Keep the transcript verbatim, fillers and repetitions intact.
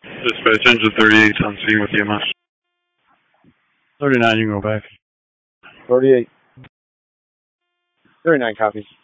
Dispatch engine thirty-eight on scene with E M S. thirty-nine, you can go back. thirty-eight. thirty-nine copies.